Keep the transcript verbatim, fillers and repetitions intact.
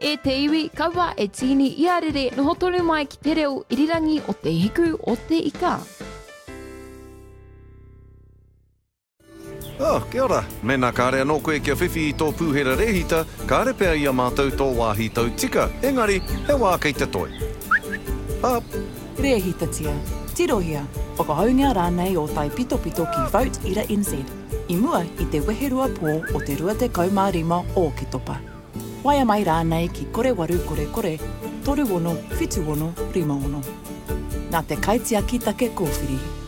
e te iwi, kaua e tini ia rere noho tonu mai ki te reo irirangi o te hiku o te ika. Oh, kia ora. Mena kāre anō koe kia whiwhi i tō pūhera rehita, kāre pēr ia mātou tō wāhi tau tika. Engari, he wā kei te toi. Ah. Rehita tia, tirohia, whakahaungia rānei o tai pito pito ki Vote Ira N Z. I mua i te weherua pō o te rua te kaumārima o ki topa. Waia mai rānei ki kore waru kore kore, toru ono, whitu ono, rima ono. Nā te kaitia ki take kōwhiri.